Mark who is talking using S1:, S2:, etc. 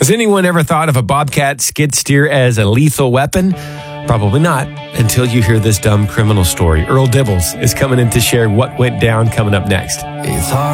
S1: Has anyone ever thought of a bobcat skid steer as a lethal weapon? Probably not, until you hear this dumb criminal story. Earl Dibbles is coming in to share what went down coming up next.
S2: It's hard.